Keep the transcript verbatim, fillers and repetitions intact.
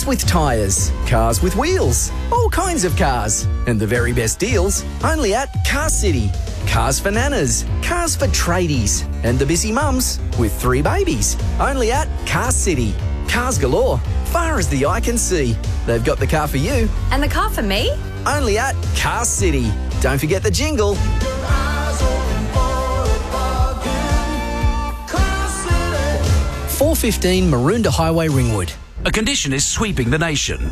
Cars with tyres, cars with wheels, all kinds of cars. And the very best deals, only at Car City. Cars for nanas, cars for tradies, and the busy mums with three babies. Only at Car City. Cars galore, far as the eye can see. They've got the car for you. And the car for me? Only at Car City. Don't forget the jingle. four fifteen Maroondah Highway, Ringwood. A condition is sweeping the nation.